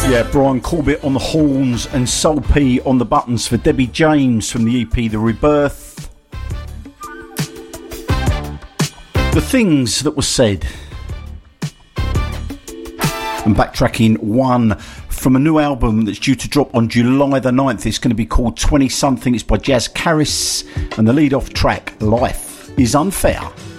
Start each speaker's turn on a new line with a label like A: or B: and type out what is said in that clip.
A: Yeah, Brian Corbett on the horns and Soul P on the buttons for Debbie James from the EP The Rebirth. The Things That Were Said. And backtracking one from a new album that's due to drop on July the 9th. It's going to be called 20 Something. It's by Jazz Caris and the lead off track, Life Is Unfair.